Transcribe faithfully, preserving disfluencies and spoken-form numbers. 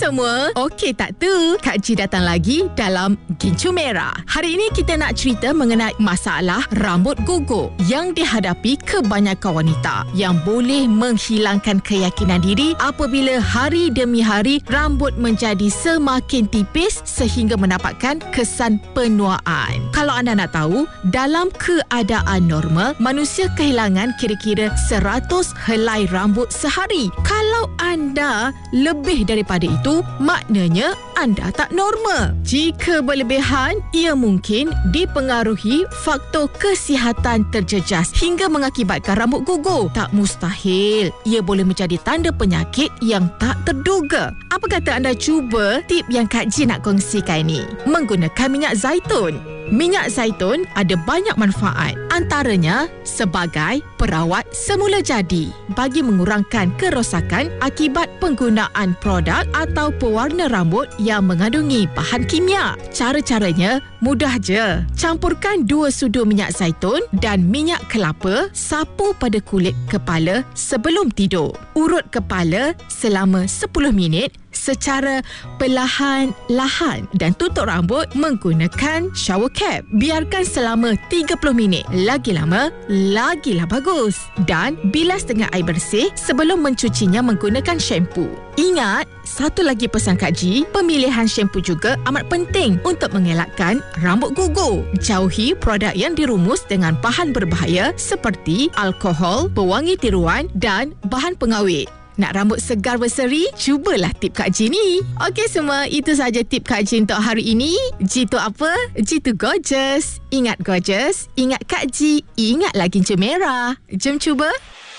semua, okey tak tu? Kak Ji datang lagi dalam Gincu Merah. Hari ini kita nak cerita mengenai masalah rambut gugur yang dihadapi kebanyakan wanita yang boleh menghilangkan keyakinan diri apabila hari demi hari rambut menjadi semakin tipis sehingga mendapatkan kesan penuaan. Kalau anda nak tahu, dalam keadaan normal, manusia kehilangan kira-kira seratus helai rambut sehari. Kalau anda lebih daripada itu, maknanya anda tak normal. Jika berlebihan, ia mungkin dipengaruhi faktor kesihatan terjejas hingga mengakibatkan rambut gugur. Tak mustahil, ia boleh menjadi tanda penyakit yang tak terduga. Apa kata anda cuba tip yang Kak Ji nak kongsikan ni? Menggunakan minyak zaitun. Minyak zaitun ada banyak manfaat, antaranya sebagai perawat semula jadi bagi mengurangkan kerosakan akibat penggunaan produk atau pewarna rambut yang mengandungi bahan kimia. Cara-caranya mudah je. Campurkan dua sudu minyak zaitun dan minyak kelapa, sapu pada kulit kepala sebelum tidur. Urut kepala selama sepuluh minit secara perlahan-lahan dan tutup rambut menggunakan shower cap. Biarkan selama tiga puluh minit. Lagi lama, lagilah bagus. Dan bilas dengan air bersih sebelum mencucinya menggunakan shampoo. Ingat, satu lagi pesan Kak Ji, pemilihan shampoo juga amat penting untuk mengelakkan rambut gugur. Jauhi produk yang dirumus dengan bahan berbahaya seperti alkohol, pewangi tiruan dan bahan pengawet. Nak rambut segar berseri? Cubalah tip Kak Ji ni. Okey semua, itu saja tip Kak Ji untuk hari ini. Ji tu apa? Ji tu gorgeous. Ingat gorgeous, ingat Kak Ji, ingat lagi Gincu Merah. Jom cuba.